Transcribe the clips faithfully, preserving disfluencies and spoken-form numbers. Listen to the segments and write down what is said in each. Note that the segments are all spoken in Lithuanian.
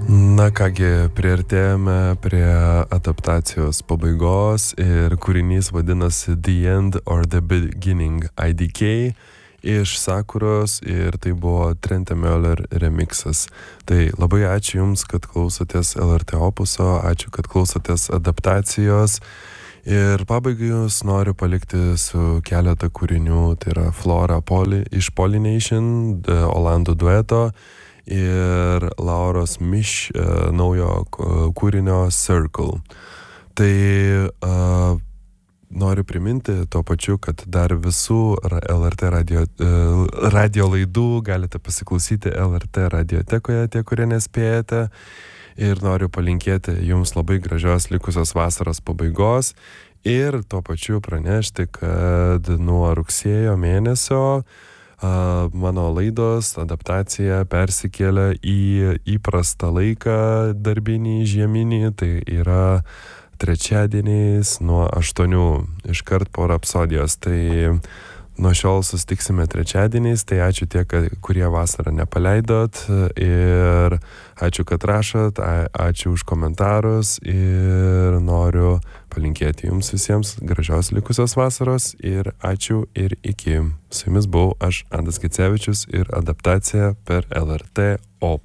Na kągi, priartėjome prie adaptacijos pabaigos ir kūrinys vadinasi The End or the Beginning I D K iš Sakuros ir tai buvo Trente Møller remixas. Tai labai ačiū Jums, kad klausotės L R T Opuso, ačiū, kad klausotės adaptacijos. Ir pabaigai Jūs noriu palikti su keletą kūrinių, tai yra Flora Poli iš Polynation, Olandų dueto ir Lauros Miš uh, naujo kūrinio Circle. Tai uh, noriu priminti tuo pačiu, kad dar visų L R T radio, uh, radio laidų galite pasiklausyti L R T radiotekoje, tie, kurie nespėjate. Ir noriu palinkėti Jums labai gražios likusios vasaros pabaigos ir tuo pačiu pranešti, kad nuo rugsėjo mėnesio Uh, mano laidos adaptacija persikėlė į įprastą laiką darbinį, žieminį, tai yra trečiadieniais nuo aštuonių iškart po rapsodijos. Tai nuo šiol susitiksime trečiadieniais, tai ačiū tie, kurie vasarą nepaleidot ir ačiū, kad rašot, ačiū už komentarus ir noriu palinkėti Jums visiems gražios likusios vasaros ir ačiū ir iki. Su Jumis buvau aš, Adas Gecevičius ir adaptacija per L R T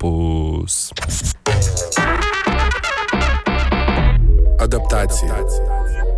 Opus. Adaptacija.